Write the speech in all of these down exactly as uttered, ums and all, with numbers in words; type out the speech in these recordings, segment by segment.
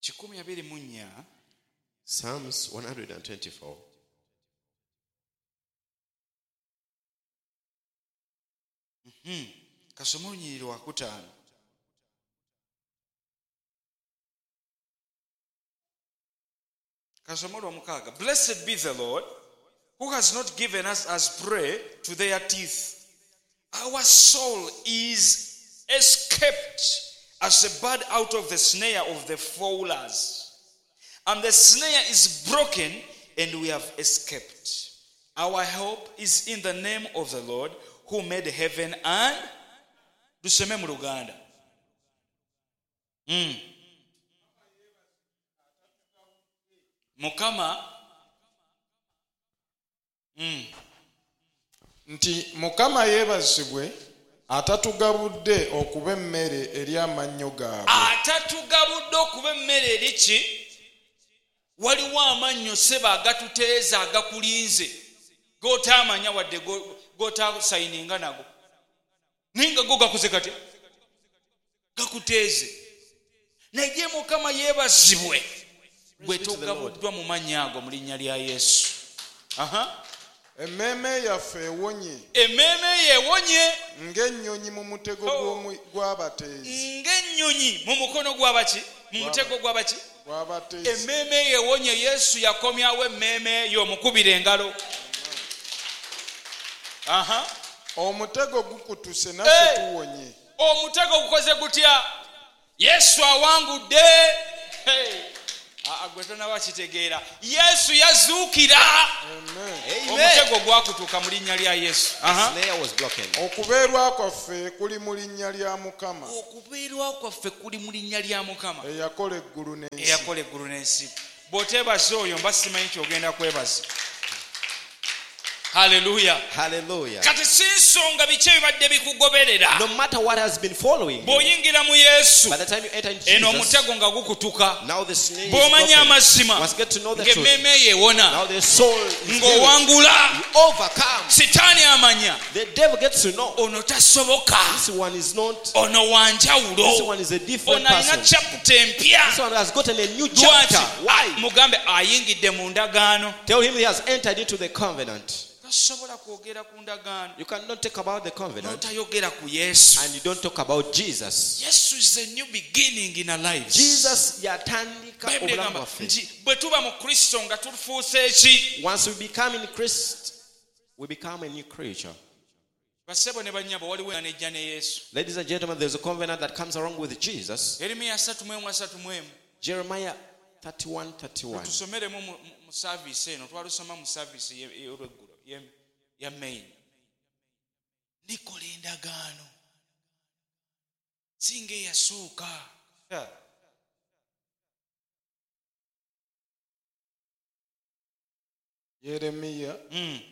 Psalms one twenty-four. Mhm. Kasoma olunyiriri lwakutaano. Kasoma olwomukaaga. Blessed be the Lord, who has not given us as prey to their teeth. Our soul is escaped as a bird out of the snare of the fowlers. And the snare is broken, and we have escaped. Our hope is in the name of the Lord, who made heaven and tuseme mu Luganda. Mm. Mukama mm. Nti Mukama yeebazibwe atatugabudde okuba emmere eri amannyo gaabwe. Atatugabudde okuba emmere eri ki? Waliwo amannyo seba agatuteeza agakulinze g'otaamanya wadde g'otaasayininga nago. Ninga go gakuze kati gakuteeze. Naye Mukama yeebazibwe bwe togabuddwa mu mannya ago mu linnya lya Yesu. Aha. Emmeeme yaffe ewonye. Emmeeme yeewonye ng'ennyonyi mu mutego gw'abateezi. Ng'ennyonyi mu mukono gw'abaki? Mu mutego gw'abaki? Gw'abateezi. Emmeeme yeewonye. Yesu yakomyawo emmeeme eyo omukubira engalo. Aha. Omutego gukutuse naffe tuwonye. Omutego gukoze gutya? Yesu awangudde. Agwe tonaba kitegeera. Yesu yazuukira. Omutego gwakutuuka mu linnya lya Yesu. Okubeerwa kwaffe kuli mu linnya lya Mukama. Okubeerwa kwaffe kuli mu linnya lya Mukama. Eyakola eggulu n'ensi. Eyakola eggulu n'ensi. Bw'oteebaza oyo mba simanyi ky'ogenda kwebaza. Hallelujah. Hallelujah. Kati si nsonga biki ebibadde bikugoberera. No matter what has been following, bw'oyingira mu Yesu, by the time you enter in eno Jesus, omutego nga gukutuka. now the snare is Bw'omanya broken. amazima, Once get to know the truth, ng'emmeeme yeewona, now the soul is ng'owangula, you overcome. sitaani amanya, The devil gets to know ono tasoboka, this one is not, ono wanjawulo, this one is a different ono alina person. chapter empya. This one has gotten a new chapter. Lwaki? Why? Mugambe ayingidde mu ndagaano. Tell him he has entered into the covenant. Tasobola kwogera ku ndagaano You cannot talk about the covenant n'otayogera ku Yesu. and you don't talk about Jesus. Yesu is a new beginning in our lives. Jesus yatandika Bayibuli obulamu egamba bwaffe. nti bwe tuba mu Kristo nga tufuuse eki? Once we become in Christ, we become a new creature. Bassebo ne bannyabo waliwo enejja ne Yesu. Ladies and gentlemen, there's a covenant that comes along with Jesus. Yeremiya three one three. Jeremiah thirty-one thirty-one. Tusomeremu mu mu service eno, twalusoma mu service y'olweggulo ya main. Ndikola endagaano singa eyasooka. Yeremiya Mm.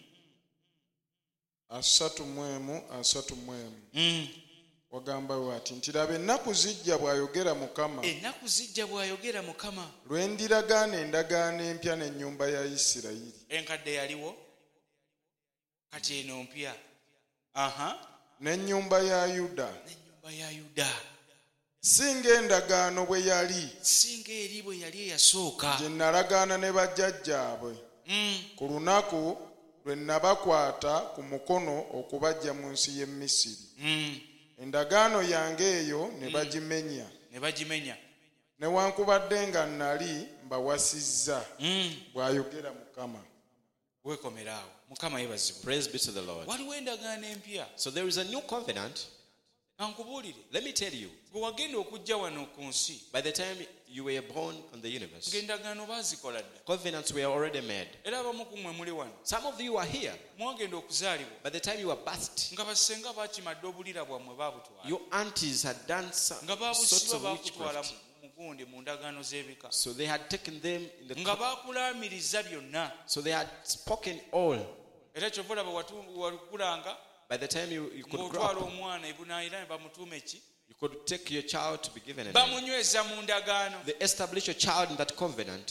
asatu mu emu asatu mu emu. Mm. Wagamba wati nti laba ennaku zijja bw'ayogera Mukama. Ennaku zijja bw'ayogera Mukama. Lwe ndiragaana endagaano empya n'ennyumba ya Isirayiri. Enkadde yaliwo kati eno mpya. Aha. N'ennyumba ya Yuda. N'ennyumba ya Yuda. Singa endagaano bwe yali. Singa eri bwe yali eyasooka. Gye nalagaana ne bajjajjaabwe. Mm. Ku lunaku lwe nabakwata ku mukono okubaggya mu nsi y'e Misiri. Mm. Endagaano yange eyo ne bagimenya. Ne bagimenya. Newankubadde nga nali mbawasizza. Mm. Bw'ayogera Mukama. Weekomeraawo. Mukama yeebazibwe. Praise be to the Lord. Waliwo endagaano empya. So there is a new covenant. Ankubuulire. Let me tell you, Bwe wagenda okujja wano ku nsi, by the time you were born on the universe, ng'endagaano baazikola dda. covenants were already made. Era abamu ku mmwe muli wano. Some of you are here. Mwagenda okuzaalibwa. By the time you were birthed, Nga basenga baakimadde obulira bwammwe baabutwala. your aunties had done some Nga sorts baabusiba of baakutwala witchcraft. mu gundi mu ndagaano z'ebika. So they had taken them in the Nga cup. baakulaamiriza byonna. So they had spoken all. Era kyova olaba wakulanga By the time you, you could grow ng'otwala up, omwana ebunaayira ne bamutuuma eki? you could take your child to be given a name. Bamunyweza mu ndagaano. They establish your child in that covenant.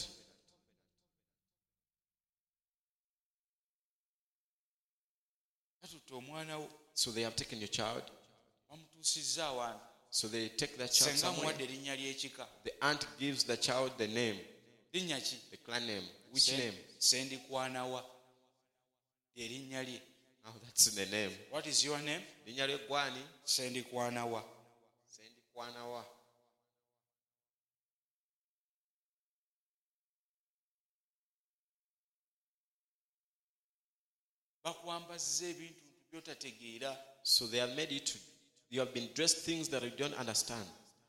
Batutte omwana wo So they have taken your child. bamutuusizza awantu. So they take their child senga somewhere. muwadde erinnya ly'ekika The aunt gives the child the name, linnya ki the clan name. Which Sen- name? sendikwanawa erinnya lye. Oh, that's the name. What is your name? Linnya ly'eggwani, sendikwanawa. Sendikwanawa. bakwambazza ebintu byotategeera. So they have made you to, you have been dressed things that you don't understand.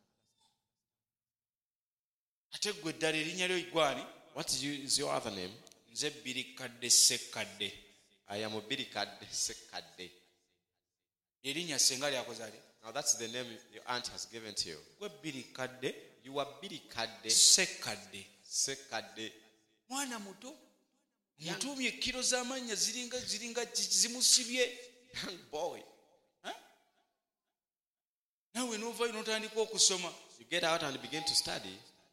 Ate gwe ddala erinnya lyo igwani? What is, you, is your other name? Nze Birikadde Ssekkadde. I am Obirikadde Sekadde. Erinnya senga lyakoze ate? Now that's the name your aunt has given to you. Gwe Birikadde You are Birikadde Ssekkadde. Sekadde. Mwana muto mutuumye ekkiro z'amannya ziringa ziringa zimusibye. Young boy. Naawe n'ovaayo n'otandika okusoma. You get out and begin to study.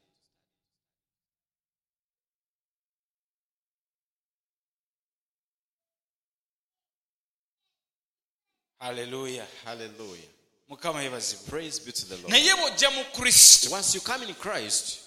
Hallelujah. Hallelujah. Mukama yeebazibwe. Praise be to the Lord. Naye bw'ojja mu Kristo Once you come in Christ,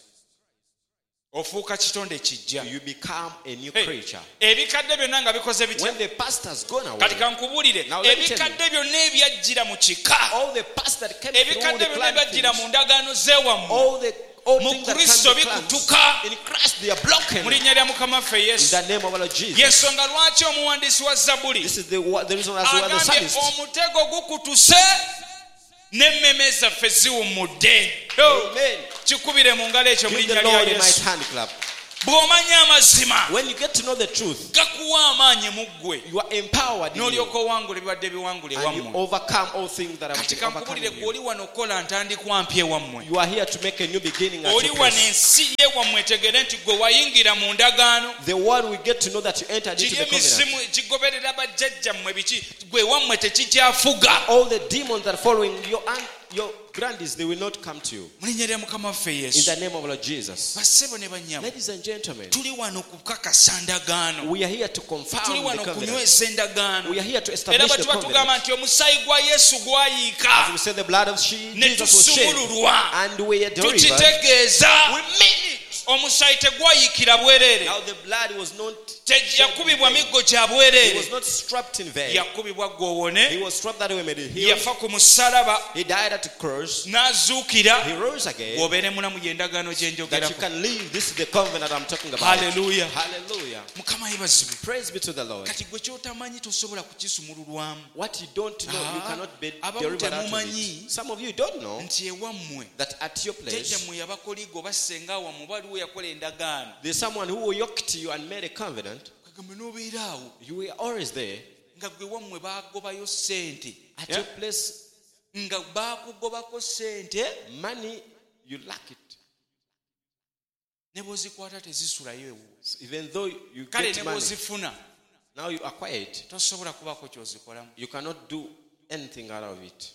ofuuka kitonde kijja. you become a new Hey, creature. ebikadde byonna nga bikoze bitya? When the past has gone away, Kati kankubuulire, Now let me tell you. ebikadde byonna ebyajjira mu kika, all the past that came through ebikadde the byonna clan ebyajjira things, mu ndagaano z'ewammwe, all the old mu things that Kristo come to bikutuka. clans, in Christ they are broken. mu linnya lya Mukama waffe In Yesu. the name of our Lord Jesus. Yensonga lwaki omuwandiisi wa Zabbuli This is the, the reason as well as the agambye psalmist. omutego gukutuse n'emmeme zaffe ziwummudde. Amen. Kikubire mu ngalo ekyo mu Give the linnya lya Lord a mighty Yesu. hand clap. bw'omanya amazima When you get to know the truth, gakuwa amaanyi mu ggwe you are empowered in you, n'olyoka owangula ebibadde biwangula and you ewammwe. overcome all things that have Kati been overcome kankubulire in gwe you. oli wano okola ntandikwa mpya ewammwe. You are here to make a new beginning at oli your wano place. ensi yewammwe etegere nti gwe wayingira mu ndagaano. The one we get to know that you entered into kiri the covenant. emisimu gigoberera bajjajjammwe biki gwe wammwe tekikyafuga. All the demons that are following your aunt, your grandies, they will not come to you. mu linnya lya Mukama waffe In Yesu. the name of Lord Jesus. bassebo ne bannyabo Ladies and gentlemen, tuli wano kukakasa ndagaano. we are here to confirm tuli the wano covenant. kunyweza endagaano. We are here to era establish bwe the tuba covenant. tugamba nti omusaayi gwa Yesu As gwayiika we say, the blood of she- ne Jesus was shed, tusumululwa, and we are delivered. tukitegeeza We mean it. omusaayi tegwayiikira bwereere. Now the blood was not Te- shed in yakubibwa vain. miggo gya He bwereere. was not strapped in vain. yakubibwa He gwowone. was strapped that we may be healed. yafa ku musalaba He died at the cross. n'azuukira. He rose again. bw'obeere mulamu gy'endagaano gye That you njogerako. can live. This is the covenant I'm talking about. Hallelujah. Hallelujah. Mukama yeebazibwe. Praise be to the Lord. kati gwe kyotamanyi tosobola kukisumululwamu. What you don't know, you Ah, cannot be abamu delivered out of temumanyi. it. Some of you don't know nti ewammwe that at your place, jjajjammwe yabakoligo basenga awammwe baliwo yakola endagaano. there's someone who yoked you and made a covenant. kagambe n'obeera awo You were always there. nga gwe wammwe baagobayo ssente. At Yeah. your place, nga baakugobako ssente money, you lack it. ne bw'ozikwata tezisulayo ewo. Even though you kale get ne money, bw'ozifuna now you acquire it. tosobola kubaako ky'ozikolamu. You cannot do anything out of it.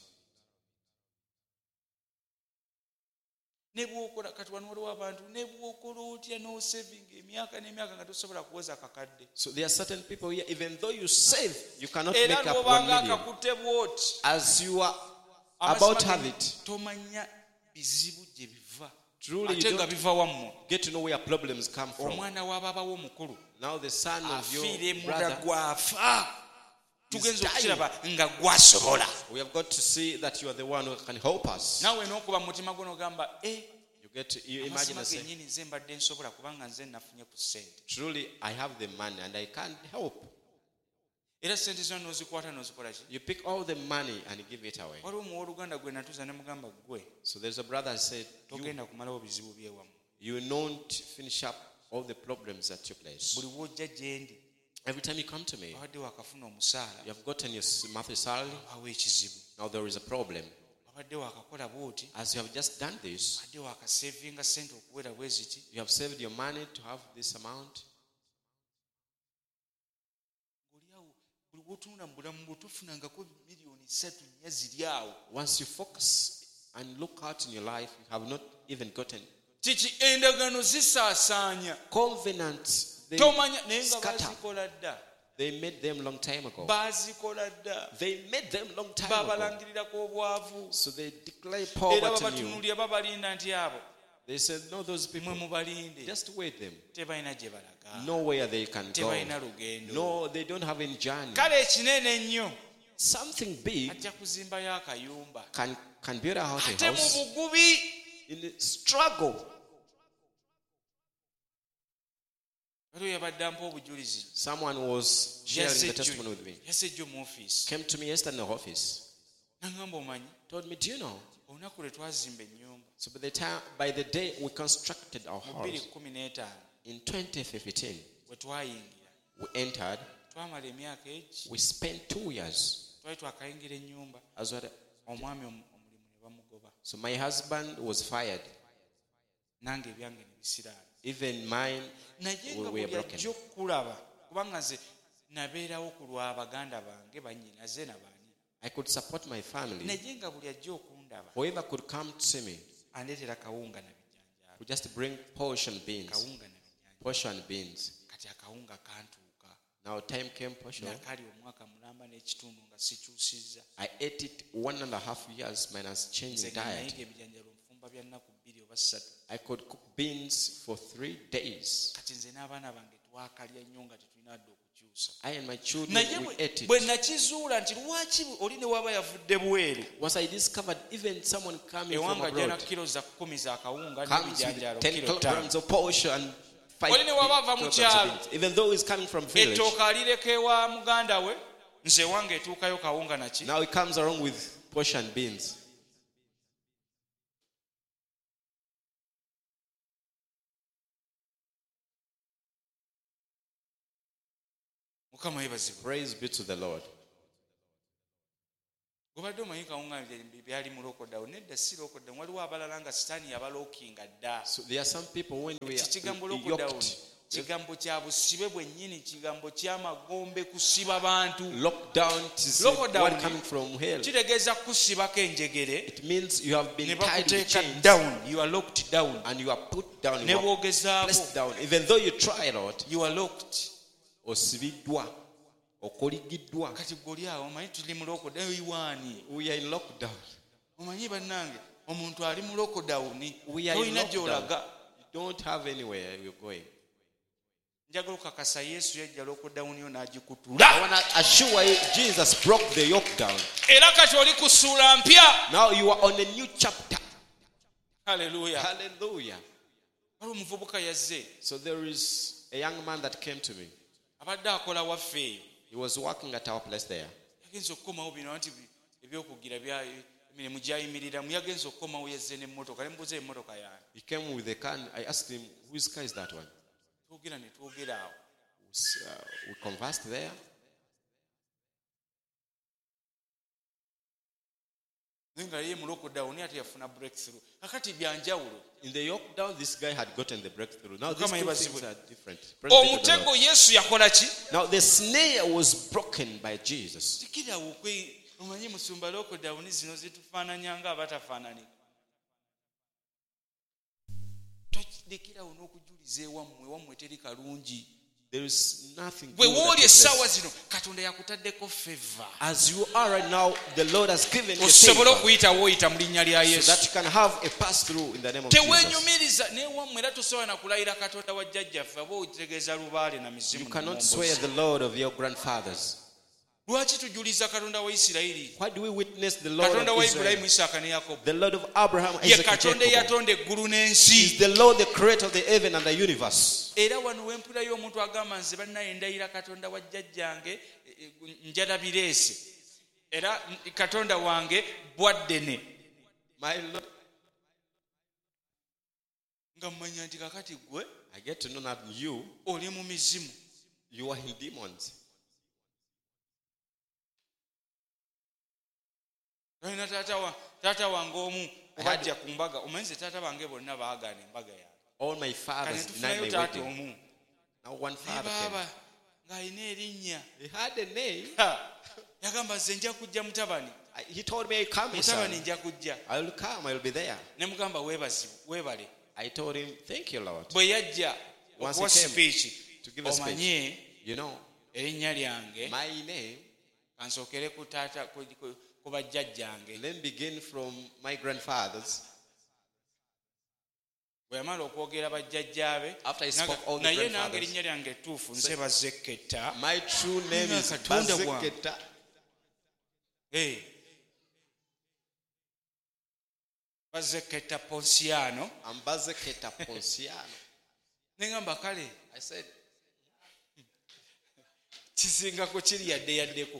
ne bw'okola kati wano waliwo abantu ne bw'okola otya n'osevinga emyaka n'emyaka nga tosobola kuweza akakadde. So there are certain people here, even though you save, you cannot era make up one n'obanga million. akakutte bw'oti As you are about to have it, tomanya bizibu gye biva. truly you ate nga don't biva wammwe. get to know where problems come from. omwana w'ababawo omukulu Now the son of your afiire muda brother, gwafa. tugenza dying. okukiraba nga gwasobola. we have got to see that you are the one who can help us. naawe n'okuba mu mutima gwo n'ogamba e You get to, you imagine amazima and say, gennyini nze mbadde nsobola kubanga nze nafunye ku ssente. truly I have the money and I can't help. era ssente zino n'ozikwata n'ozikola ki? You pick all the money and give it away. waliwo muwooluganda gwe natuuza ne mugamba gwe So there's a brother who said, you, togenda kumalawo bizibu byewamu. you will not finish up all the problems at your place. buli w'ojja gye ndi Every time you come to me, wabadde wakafuna omusaala you have gotten your monthly salary. awo ekizibu. Now there is a problem. wabadde wakakola bw'oti As you have just done this, wabadde wakasevinga ssente okuwera bwe ziti. you have saved your money to have this amount. oli awo buli w'otunula mu bulamu bwo tofunangako miliyoni ssatu nnya ziri awo. Once you focus and look out in your life, you have not even gotten kiki endagaano zisaasaanya. covenants. They tomanya naye nga scatter. bazikola dda. They made them long time ago. baazikola dda They made them long time ago. babalangirirako obwavu So they declare era poverty in you. babatunuulira babalinda nti abo They said, no, those mwe people, mubalinde just wait them. tebalina gye balaga Nowhere they can go. tebalina lugendo No, they don't have any journey. kale ekinene ennyo Something big ajja kuzimbayo akayumba can, can build a house, a ate mu house bugubi in the struggle. waliwo yabadde ampa obujulizi Someone was sharing the testimony with me. yasejjo mu ofiisi Came to me yesterday in the office. nagamba omanyi Told me, do you know? olunaku lwe twazimba ennyumba So by the time, by the day we constructed our mu house bbiri kumi n'etaano in twenty fifteen, bwe twayingira we entered. twamala emyaka egi We spent two years twali twakayingira ennyumba as well. omwami om- omulimu ne bamugoba So my husband was fired. nange ebyange ne bisiraala Even mine naye we nga were buli broken. ajja okukulaba kubanga nze nabeerawo ku lwa baganda bange bannyinaze nabaani I could support my family. naye nga buli ajja okundaba Whoever could come to see me andeetera kawunga na bijjanjaalo would just bring portion beans. kawunga na bijjanjaalo Portion beans. kati akawunga kantuuka Now time came portion. nakali omwaka mulamba n'ekitundu nga sikyusizza I ate it one and a half years minus nze changing nga diet. nayiga ebijjanjaalo nfumba bya nnaku bbiri oba ssatu I could cook beans for three days. kati nze n'abaana bange twakalya nnyo nga tetulina dde okukyusa I and my children, naye we bwe- ate bwe it. nakizuula nti lwaki oli ne waba yavudde bweru Once I discovered even someone coming from ewanga jana abroad kilo za kumi za kawunga comes n'ebijanjaalo with ten kilo ttaano kilograms of portion and five Oli ne waba ava mu kilograms of kyalo. beans. Even though he's coming from village, ettooka alireka ewa muganda we nze wange etuukayo kawunga naki now he comes along with portion beans. mukama yebazibwe Praise be to the Lord. gobadde omanyi kawunga bye- byali mu lokodown nedda si lokodown waliwo abalala nga sitaani yabalookinga dda So there are some people when we ki kigambo are lokodown yoked, kigambo kya busibe bwennyini kigambo ky'amagombe kusiba bantu locked down is Lockdown. one coming from hell. kitegeeza kusibako enjegere It means you have ne been tied with bakuteeka chains down you are locked down and you are put down. ne You are bwogezaako placed down. Even though you try, Lord, you are locked osibiddwa, okoligiddwa. kati goli awo omanyi tuli mu lokodown iwaani We are in lockdown. omanyi bannange omuntu ali mu lokodawuni We are in tolina lockdown. gy'olaga You don't have anywhere you're going. njagala okakasa yesu yajja lokodawuni yo I n'agikutula want to assure you, Jesus broke the yoke down. era kati oli ku ssuula mpya Now you are on a new chapter. haleluya Hallelujah. wali omuvubuka yazze So there is a young man that came to me. abadde akola waffe eyo He was working at our place there. yagenza okukomawo bino nti ebyokugira bya emirimu gyayimiriramu yagenza okukomawo yazze n'emmotoka ne mubuuza emmotoka yange He came with a car. And I asked him, whose car is that one? twogera ne twogera awo Uh, we conversed there. naye nga ye mu lokodawuni ate yafuna breakthrough kakati byanjawulo In the yoke down, this guy had gotten the breakthrough. Now these Mukama two yebazibwe. things are different. Praise be to the omutego Lord. yesu yakola ki Now the snare was broken by Jesus. tikirawo okwe omanyi musumba lokodawuni zino zitufaananya nga abatafaananika tolekerawo n'okujuliza ewammwe wammwe teri kalungi There is nothing bwe good that wooli takes essaawa place. zino katonda yakutaddeko feva As you are right now, the Lord has given you osobole favor okuyitawo oyita mu linnya lya so yesu that you can have a pass through in the name of Jesus. teweenyumiriza newammwe era tosobola na kulayira katonda wa jjajjaffe aba otegeeza lubaale na You mizimu cannot n'omwombozi. swear the Lord of your grandfathers. lwaki tujuliza katonda wa isirayiri Why do we witness the Lord katonda of wa Israel? ibulayimu isaaka ne yakobo The Lord of Abraham, ye Isaac, and katonda Jacob. eyatonda eggulu He n'ensi is the Lord, the creator of the heaven and the universe. era wano wempulayo omuntu agamba nze bannaye ndayira katonda wa jjajjange e, e, njalabireese era n- katonda wange bwaddene My Lord, nga mmanya nti kakati gwe I get to know that you, oli mu mizimu you are in demons. olina taata wa- taata wange omu obajja ku mbaga omanyi ze taata bange bonna baagaana embaga yange All my kane fathers denied tufunayo my taata wedding. omu Now one naye father came. baaba ng'alina erinnya He had a name. Ha! yagamba nze nja kujja mutabani I- He told me, come, mutabani son. nja kujja I will come. I will be there. ne mugamba weebazi weebale I told him, thank you, Lord. bwe yajja Once okuwa he came sipiiki to give a speech. omanye You know, erinnya lyange My name, kansookere ku taata ku- ku- ku bajjajjange let me begin from my grandfathers. bwe yamala okwogera bajjajjaabe After he naga- spoke all the naye nange grandfathers. erinnya lyange ettuufu nze Bazeketa. My true name is Katonda wange. Bazeketa. Eh. Bazeketa Ponsiano. I'm Bazeketa Ponsiano. Nengamba kale I said, kisingako kiri yadde yaddeko.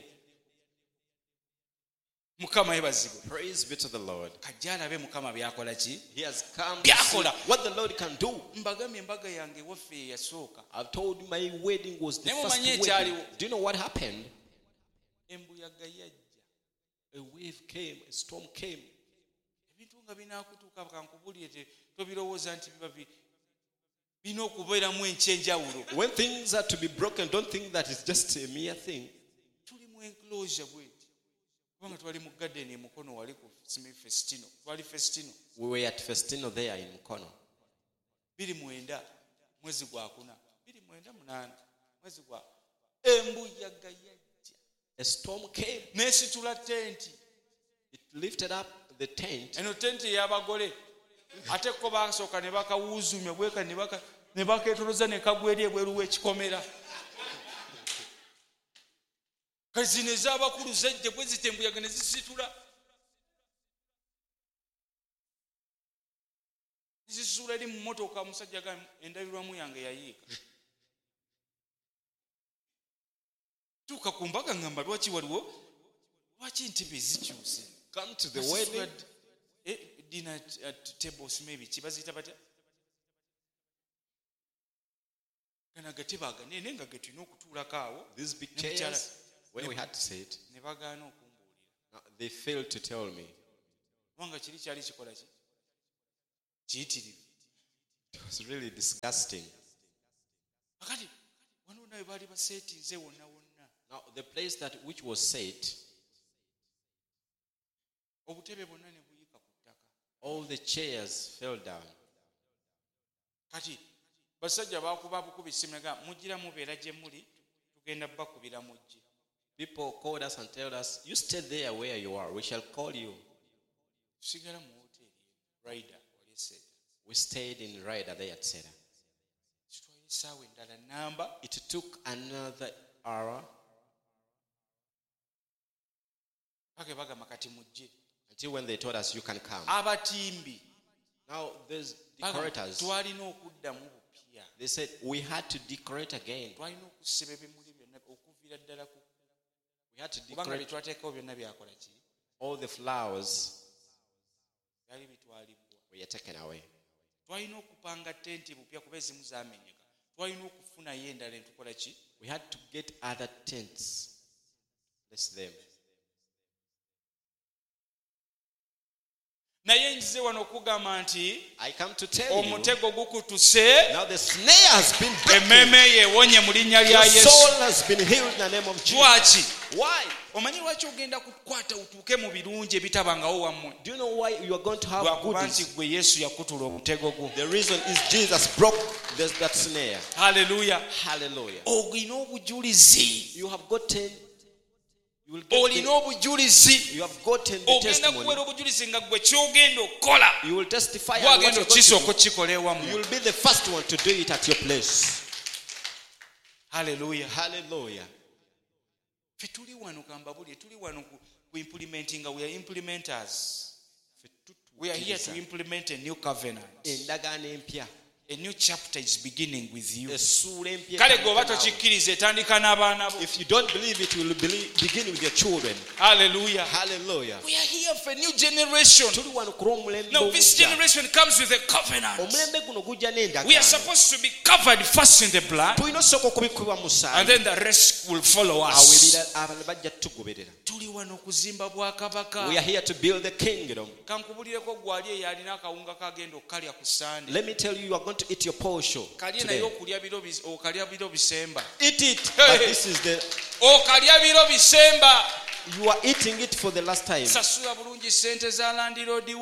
Mukama yebazibwe. praise be to the Lord. Kajja alabe Mukama byakola ki? He has come to see Byakola. what the Lord can do. Mbagambye embaga yange waffe eyasooka. I've told you my wedding was the Naye first mumanyi wedding. ekyaliwo. Do you know what happened? Embuyaga yajja. A wave came, a storm came. Ebintu nga binaakutuuka kankubulire te tobirowooza nti biba bi- birina okubeeramu enkyenjawulo. When things are to be broken, don't think that it's just a mere thing. Tuli mu enclosure bweti. Kubanga twali mu garden e Mukono wali ku Simi Festino. Twali Festino. We were at Festino there in Mukono. biri mwenda mwezi gwa kuna. biri mwenda munaana mwezi gwa. Embuyaga yajja. A storm came. N'esitula tenti. It lifted up the tent. Eno tenti ey'abagole. Ate ko baasooka ne bakawuuzumya bweka ne baka ne bakeetoloza ne kagwa eri ebweru w'ekikomera. Kazino ez'abakulu zajja bwe zita embuyaga ne zisitula. Zisitula eri mu mmotoka omusajja ga endabirwamu yange yayiika. Tuuka ku mbaga ngamba lwaki waliwo lwaki entebe zikyuse. Come to the wedding. Eh, dinner at tables maybe kibazita batya. Kana gateba aganene nga getulina okutuulako awo. These big Ne mukyala- chairs where we had to sit. ne bagaana okumbuulira. Now, they failed to tell me. Kubanga kiri kyali kikola ki? Kiyitirivu. It was really disgusting. Kakati wano nawe baali baseetinze wonna wonna. Now, the place that which was set, Obutebe bwonna ne buyika ku ttaka. all the chairs fell down. Kati basajja baakuba bukubi simega mugira mubeera gye muli tugenda bakubira mujje. People called us and told us, you stay there where you are. We shall call you. Tusigala mu hoteeri Ryder wali esseeta. We stayed in Ryder there at Seda. Kitwala essaawa endala namba. It took another hour Pake bagamba kati mujje. until when they told us you can come. Abatimbi Now, there's bagamba, decorators. twalina okuddamu bupya. They said we had to decorate again. Twalina okusiba ebimuli byonna okuviira ddala ku We had to kubanga bye decorate twateekawo byonna byakola ki? all the flowers Byali bitwalibwa. were taken away. Twalina okupanga tenti bupya kuba ezimu zaamenyeka. Twalina okufunayo endala entukola ki? We had to get other tents. Bless them. Naye nzize wano okugamba nti I come to tell you, omutego gukutuse, now the snare has been broken. emmeeme yeewonye mu linnya lya Your Yesu. soul has been healed in the name of Jesus. Lwaki? Why? Omanyi lwaki ogenda kukwata utuuke mu birungi ebitabangawo wammwe? Do you know why you are going to have Lwakuba nti goodies? gwe Yesu yakutula omutego gwo. The reason is Jesus broke this, that snare. Haleluya. Hallelujah. Olina obujulizi. You have gotten, you will get Olina the, obujulizi. you have gotten the Ogenda testimony. kuweera obujulizi nga gwe kyogenda okukola. You will testify and Gwagenda what you're going okisooka to okukikola do. ewammwe. You will be the first one to do it at your place. Haleluya. Hallelujah. Ffe tuli wano kambabulye tuli wano ku ku implementing we are implementers. We are here to implement a new covenant. Endagaano empya. A new chapter is beginning with you. Essuula empya Kale etandika gwe oba naawe. tokikkiriza etandika n'abaana bo. If you don't believe it, you will believe, begin with your children. Hallelujah. Hallelujah. We are here for a new generation. Tuli wano ku lw'omulembe Now this omujja. generation comes with a covenant. Omulembe guno gujja We are n'endagaano. supposed to be covered first in the blood, Tulina osooka okubikubibwa mu and musaayi. then the rest will follow Awo us. ebirala abalala bajja tugoberera. Tuli wano kuzimba bwakabaka. We are here to build the kingdom. Kankubulireko gwali eyo alina akawunga kagenda okukalya ku Sunday. Let me tell you, you are going to eat your portion Kalye today. naye okulya biro bis- okalya biro bisemba. Eat it, Hey. but this is the, Okalya biro bisemba. you are eating it for the last time. Sasula bulungi sente za Land Road wo.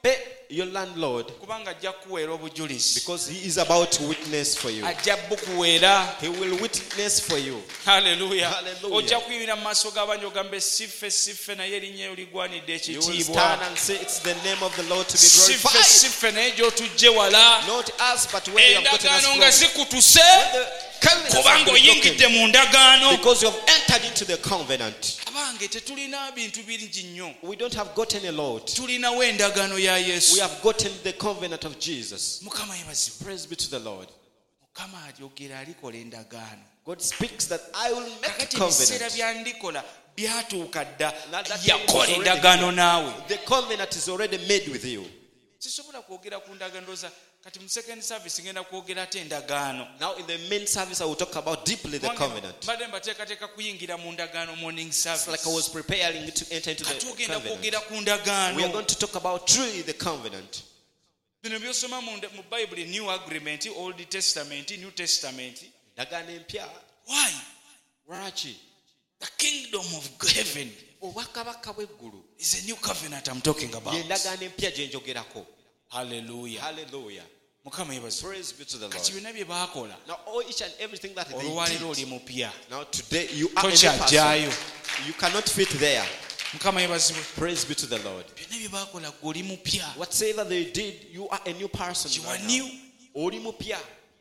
pay your landlord, kubanga ajja kuweera obujulizi. because he is about to witness for you. Ajja bukuweera. He will witness for you. Hallelujah. Hallelujah. Ojja kuyimira mu maaso g'abantu ogambe siffe siffe naye erinnya eryo ligwanidde You will stand ekitiibwa. and say it's the name of the Lord to be Siffe glorified. siffe naye gy'otujje wala. Not us, but where you have gotten us Endagaano nga from. zikutuse The covenant has kubanga been oyingidde broken mu ndagaano. because you have entered into the covenant. Abange tetulina bintu bingi nnyo. We don't have gotten a lot. Tulinawo endagaano ya Yesu. We have gotten the covenant of Jesus. Mukama yebazibwe. Praise be to the Lord. Mukama alyogera alikola endagaano. God speaks that I will make a Kakati ebiseera covenant. byandikola byatuuka dda. Now that time is Yakola already endagaano here. naawe. The covenant is already made with you. Sisobola kwogera ku ndagaano za kati mu second service ngenda kwogera ate endagaano. Now in the main service I will talk about deeply the covenant. Mbadde mbateekateeka kuyingira mu ndagaano morning It's service. like I was preparing to enter into Kati the ogenda covenant. kwogera ku We are ndagaano. going to talk about truly the covenant. Bino byosoma mu nda- mu Bible, New Agreement, Old Testament, New Testament. Ndagaano empya. Why? Lwaki? The kingdom of heaven Obwakabaka bw'eggulu is a new covenant I'm talking about. ye ndagaano empya gye njogerako. Hallelujah. Hallelujah. Mukama yebaze. Praise be to the Kati Lord. byonna bye baakola. Now all each and everything that they Olwaleero did. oli mupya. Now today you are a new Tokyajjaayo. person. You cannot fit there. Mukama yebazibwe. Praise be to the Lord. Byonna bye baakola ggwe oli mupya. Whatever they did, you are a new person. You are right now. new. Oli mupya.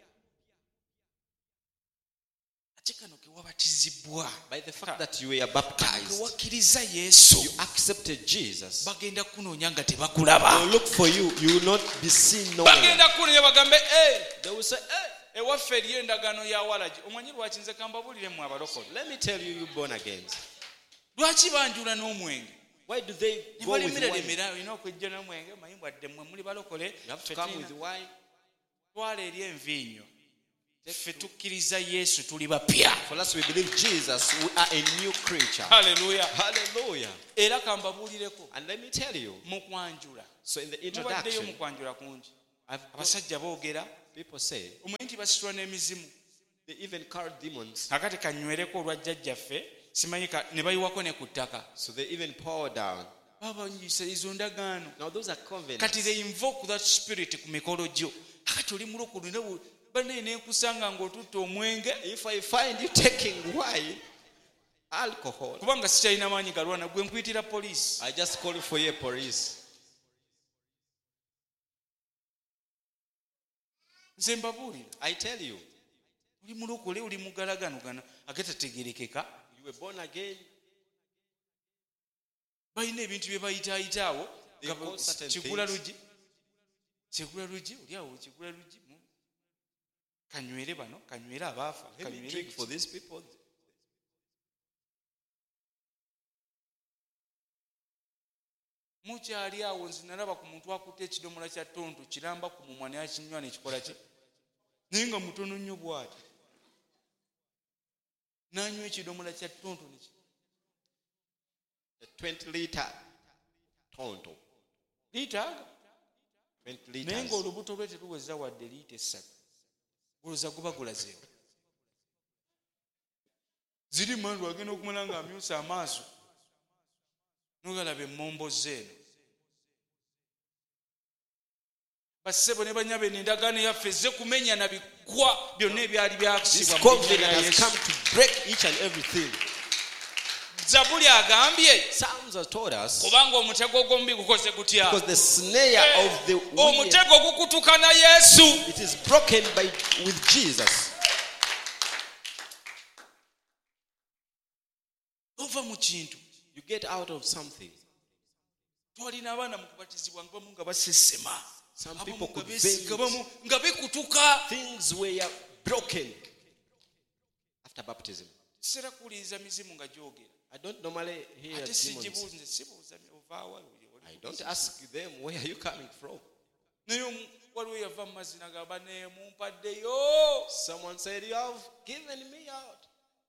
Ate kano ke wabatizibwa. By the fact that you were baptized, Ke wakkiriza Yesu. you accepted Jesus. Bagenda kunoonya nga They will tebakulaba. look for you. You will not be seen nowhere. Bagenda kunoonya bagambe, "Eh, They will say, hey, ewaffe eriyo endagaano ya walagi." Omanyi lwaki nze kambabulire mu abalokole. let me tell you, you born again. Lwaki banjula n'omwenge? Why do they Ne go with balemera wine? lemera olina okujja n'omwenge manyi bwadde mmwe muli balokole. You have to Ffe come tulina- with wine. twala eri envinnyo. Ffe tukkiriza Yesu tuli bapya. For us, we believe Jesus. We are a new creature. Hallelujah. Hallelujah. Era kambabuulireko And let me tell you. mu kwanjula. So in the Mubaddeyo mu introduction, kwanjula kungi. I've got, Abasajja boogera. people say Omanyi nti basitula n'emizimu. they even call demons. Kakati kanywereko olwa jjajjaffe simanyi ka- ne bayiwako ne ku ttaka. So they even pour down. Baba banyisa izo ndagaano. Now those are covenants. Kati they invoke that spirit ku mikolo gyo. Kakati oli mulokole ne banne n'enkusanga ng'otutte omwenge. If I find you taking wine, alcohol, Kubanga sikyalina maanyi galwana gwe nkuyitira poliisi. I just call for you police. Nze mbabuulira. I tell you, Oli mulokole oli mugalaganogana agatategerekeka. you were born again. Balina ebintu bye bayitaayitaawo. They call certain Kigula things. lugi. Kigula lugi. Oli awo kigula lugi. mu- Kanywere bano. Kanywere abaafa. Let me Kanywere drink biki. for these people. Mukyali awo nze nalaba ku muntu akutte ekidomola kya ttonto kiramba ku mumwa naye akinywa ne kikola kye. Naye nga mutono nnyo bw'ati. N'anywa ekidomola kya ttonto ne ki- A twenty liter tonto. liitaaga. twenty Naye liters. ng'olubuto lwe teruweza wadde liita essatu. Guluza guba gulazeewo. Ziri mandu agenda okumala ng'amyusa amaaso. Nogalaba emmombo zeeno. Bassebo ne banyabo eno endagaano yaffe ezze kumenya na bikwa byonna ebyali This byakisibwa mu covenant linnya lya has Yesu. come to break each and everything. Zabuli agambye Psalms have told us kubanga omutego gw'omubi gukoze gutya. because the snare of the wicked, Omutego gukutuka na Yesu. it is broken by with Jesus. Ova mu kintu. You get out of something. Twalina abaana mu kubatizibwa nga bamu nga basesema. Some Abamu people nga could beesiga, bend. abamu nga bikutuka. Things were broken after baptism. Kisera kuwuliriza mizimu nga gyogera. I don't normally hear Ate demons. sigibuuze sibuuza ovaawa. I don't ask them, where are you coming from? Naye omu- waliwo yava mu mazzi n'agamba ne mumpaddeyo. Someone said, you have given me out.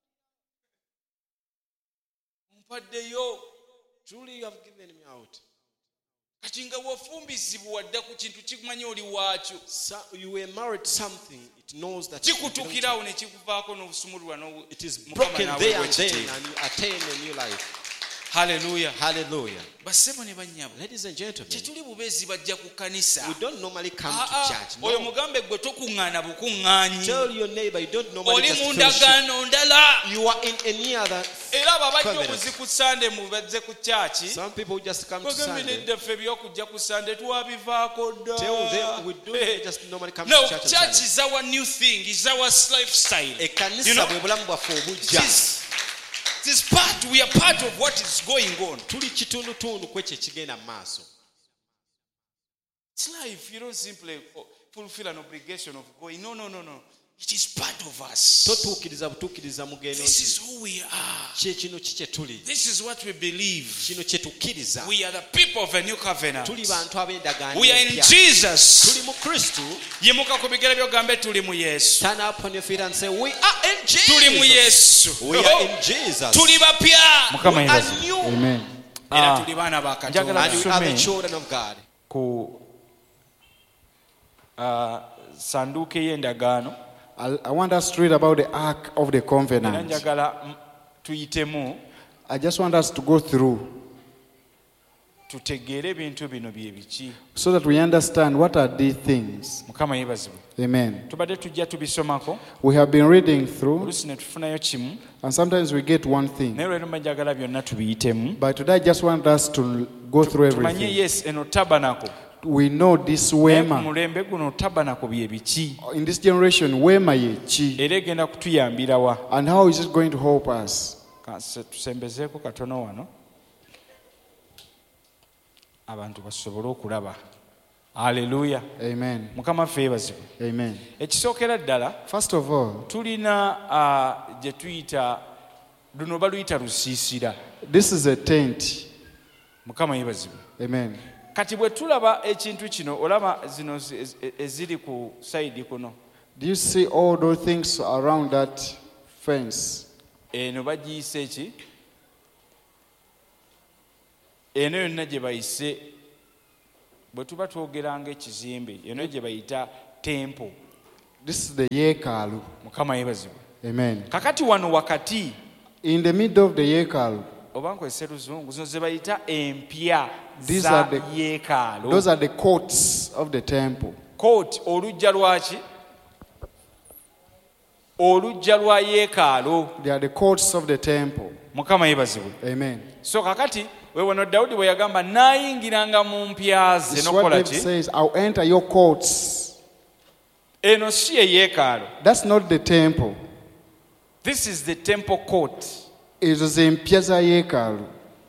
Mumpaddeyo. Truly you have given me out. Kati nga wafumbizibwa wadda ku kintu kimanyi oli waakyo. So you were married to something, it knows that you belong to. Kikutukirawo ne kikuvaako n'obusumululwa n'obu- It is Mukama broken n'aweebwa there and then, ekitiibwa. and you attain a new life. Hallelujah. Hallelujah. Basebo ne bannyabo. Ladies and gentlemen, Tetuli bubezi bajja ku kanisa. we don't normally come Ah, to ah, church. oyo No. mugambe gwe tokuŋŋaana bukuŋŋaanyi. Tell your neighbor you don't normally Oli just mu fellowship. ndagaano ndala. You are in any other. Era abo abajja Covenant. obuzi ku Sunday mu bazze ku kyaki. Some people just come to Bagambye Sunday. nedda ffe ebyokujja ku Sunday twabivaako dda. Tell them we don't Eh, just normally come No, to church on church Sunday. is our new thing, is our lifestyle. You Ekkanisa know, bwe bulamu bwaffe it obujja. is, it is part, we are part of what is going on. Tuli kitundutundu ku ekyo ekigenda mu maaso. It's life, you don't simply fulfill an obligation of going. No, no, no, no. It is part of us. Totuukiriza butuukiriza mugendo This nti is who we are. kye kino ki kye tuli. This is what we believe. Kino kye tukkiriza. We are the people of a new covenant. Tuli bantu ab'endagaano We are in empya. Jesus. Tuli mu Kristo. Yimuka ku bigere by'ogambe tuli mu Yesu. Stand up on your feet and say, we are in Tuli mu Jesus. Yesu. We are in Jesus. Tuli bapya. Mukama We are yebaze. new. Amen. Era Ah, tuli baana ba njagala Katonda. And we are the tusome children of God. ku ah, sanduuke y'endagaano I, I want us to read about the Ark of the era Covenant. njagala mm, tuyitemu I just want us to go through tutegeere ebintu bino bye biki. so that we understand what are these things. Mukama yeebazibwe. Amen. Tubadde tujja tubisomako We have been reading through, oluusi ne tufunayo kimu and sometimes we get one thing. naye olwero njagala byonna tubiyitemu But today I just want us to go through tumanye everything. yes eno tabanako We know this naye ku Wema. mulembe guno tabanako bye biki In this generation, Wema ye chi. era egenda kutuyambira wa. And how is it going to help us? Kanse tusembezeeko katono wano abantu basobole okulaba. Haleluya. Amen. Mukama ffe yeebazibwe. Amen. Ekisookera ddala First of all, tulina ah, gye tuyita luno baluyita lusiisira. this is a tent. Mukama yeebazibwe. Amen. Kati bwe tulaba ekintu kino olaba zino zi- ezi- eziri ku sayidi kuno Do you see all those things around that fence? eno bagiyise eki eno yonna gye bayise bwe tuba twogeranga ekizimbe eno gye bayita tempo. This is the Yekalu. Mukama yeebazibwe. Amen. Kakati wano wakati In the middle of the Yekalu, oba nkozesa luzungu zino ze bayita empya These za are the- yeekaalo. those are the courts of the temple. Kooti olujja lwaki olujja lwa yeekaalo. They are the courts of the temple. Mukama yeebazibwe. Amen. So kakati weewano Dawudi bwe yagamba naayingiranga mu mpya ze This is what nokola David ki says, I'll enter your courts. eno si ye yeekaalo. That's not the temple. This is the temple court. It is in Piazza Yekalu.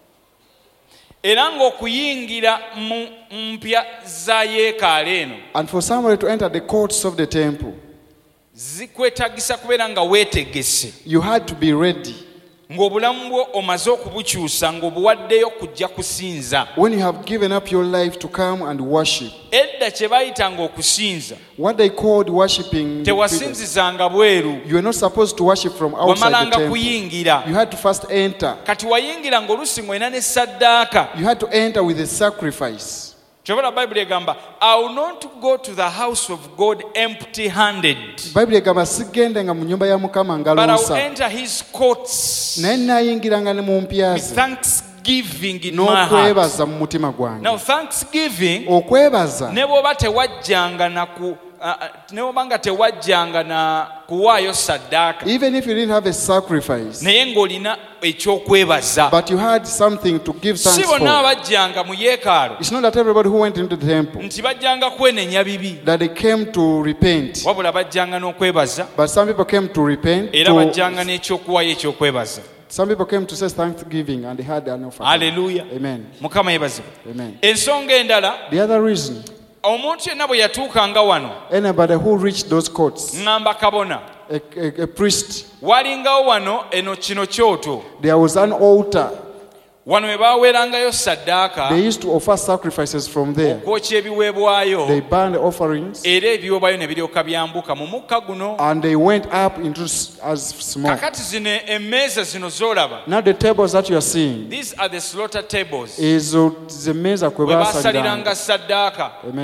Era ng'okuyingira mu mpya za yeekaalo eno And for somebody to enter the courts of the temple, zikwetagisa kubeera nga weetegese you had to be ready. ng'obulamu bwo omaze okubukyusa ng'obuwaddeyo kujja kusinza. When you have given up your life to come and worship, Edda kye baayitanga okusinza what they called worshiping, tewasinzizanga bweru, you were not supposed to worship from outside the wamalanga temple. kuyingira. You had to first enter. Kati wayingira ng'oluusi ng'olina ne saddaaka. You had to enter with a sacrifice. Kyobala Bayibuli egamba I will not go to the house of God empty handed, Bayibuli egamba sigendenga mu nnyumba ya Mukama but I will ngaloosa, enter his courts naye naayingiranga ne mu mpya with ze thanksgiving in my heart. n'okwebaza mu mutima gwange. Now thanksgiving Okwebaza ne bw'oba tewajjanga na ku uh, uh, ne bw'oba nga tewajjanga na kuwaayo saddaaka even if you didn't have a sacrifice, naye ng'olina ekyokwebaza. but you had something to give Si thanks bonna for. abajjanga mu yeekaalo It's not that everybody who went into the temple nti bajjanga kwenenya bibi, that they came to repent, wabula bajjanga n'okwebaza but some people came to repent. era bajjanga To, n'ekyokuwaayo ekyokwebaza. some people came to say thanksgiving and they had an offering. Haleluya. Amen. Mukama yeebazibwe. Amen. Ensonga endala, The other reason, omuntu yenna bwe yatuukanga wano anybody who reached those courts, ŋŋamba kabona a, a, a priest, walingawo wano eno kino kyoto there was an altar. wano we baaweerangayo saddaaka They used to offer sacrifices from there. okwokya ebiweebwayo They burned the offerings era ebiweebwayo ne biryoka byambuka mu mukka guno. and they went up into s- as smoke. Kakati zino emmeeza zino z'olaba, Now the tables that you are seeing these are the slaughter tables is uh, the meza kwe we basaliranga. baasaliranga saddaaka. Amen.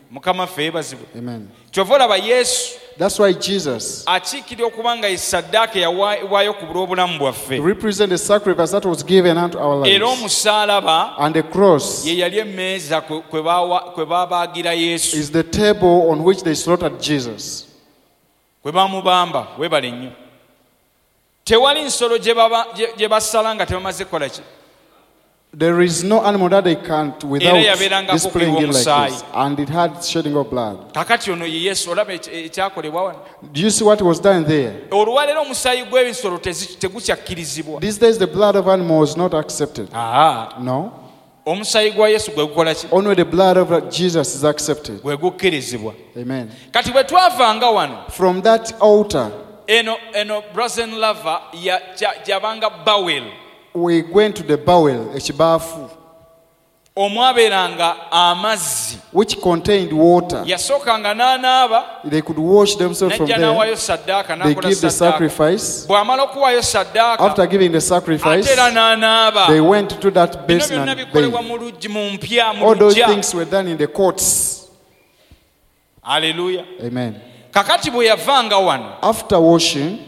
mukama ffe yeebazibwe. Amen. Kyova olaba Yesu That's why Jesus akiikirira okuba nga esaddaaka eyawaayo ku lw'obulamu bwaffe, represents the sacrifice that was given unto our era lives. omusaalaba And the cross ye yali emmeeza kwe kwe baawa- kwe baabaagira Yesu, is the table on which they slaughtered Jesus. kwe baamubamba. Weebale nnyo. Tewali nsolo gye baba- gye- gye basala nga tebamaze kukola ki? There is no animal that they can't without yabeerangako displaying it like okuyiwa this. And it had shedding of blood. Kakati ono ye Yesu, olaba eki- ekyakolebwa wano. Do you see what was done there? Olwaleero omusaayi gw'ebisolo tezi- tegukyakkirizibwa. These days the blood of animal is not accepted. Aa, No. omusaayi gwa Yesu gwe gukola ki? Only the blood of Jesus is accepted. Gwe gukkirizibwa. Amen. Kati bwe twavanga wano, From that altar, eno eno Brazen Lava ya- gya- gyabanga Bawel, we went to the bowel, ekibaafu, omwabeeranga amazzi. which contained water. Yasookanga n'anaaba, They could wash themselves from n'ajja there. n'awaayo saddaaka, They n'akola give the saddaaka. sacrifice. Bw'amala okuwaayo saddaaka, After giving the ate sacrifice, era n'anaaba. they went to that Bino basin byonna and bikolebwa bathed. mu luggi, mu mpya, mu All those luggya. things were done in the courts. Haleluya. Amen. Kakati bwe yavanga wano, After washing,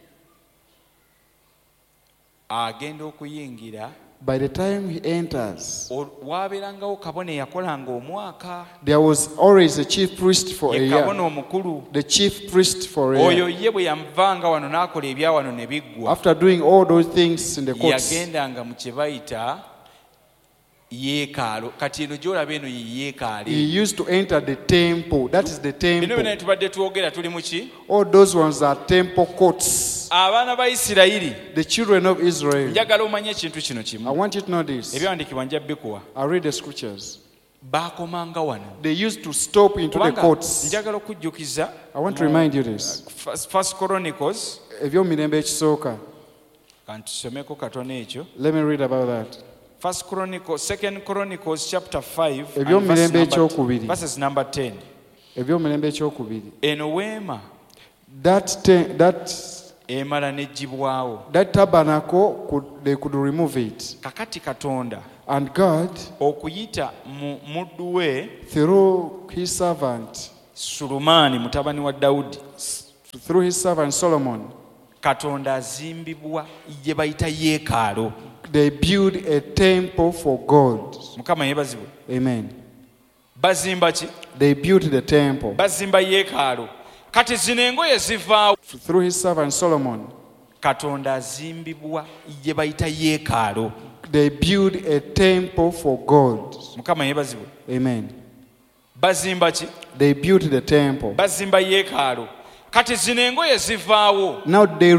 agenda okuyingira, by the time he enters, o- waabeerangawo kabona eyakolanga omwaka, there was always a chief priest for a ye year. kabona omukulu. The chief priest for a Oyo year. ye bwe yamuvanga wano n'akola ebya wano ne biggwa, After doing all those things in the courts, yagendanga mu kye bayita yeekaalo. Kati eno gy'olaba eno ye he yeekaali. used to enter the temple. That is the Bino byonna temple. bye tubadde twogera tuli mu ki? All those ones are temple courts. Abaana ba Isirayiri, The children of Israel. njagala omanye ekintu kino I kimu. want you to know this. Ebyawandiikibwa njja bikuwa. I read the scriptures. Baakomanga wano. They used to stop into the Kubanga courts. njagala okujjukiza I want to remind you this. First- First Chronicles, Ebyomirembe ekisooka. kantusomeko katono ekyo. Let me read about that. First Chronicles, Second Chronicles chapter five, and Ebyomirembe verse number- ekyokubiri. verses number ten. Ebyomirembe ekyokubiri. Eno weema That te- that emala n'eggyibwawo. that tabernacle could they could remove it. Kakati Katonda And God, okuyita mu muddu we through his servant, Sulumaani mutabani wa Dawudi, through his servant Solomon, Katonda azimbibwa gye bayita yeekaalo. they built a temple for God. Mukama yeebazibwe. Amen. Bazimba ki? They built the temple. Bazimba yeekaalo. Kati zino engoye zivaawo. Through his servant Solomon, Katonda azimbibwa gye bayita yeekaalo. they built a temple for God. Mukama yeebazibwe. Amen. Bazimba ki? They built the temple. Bazimba yeekaalo. Kati zino engoye zivaawo. Now they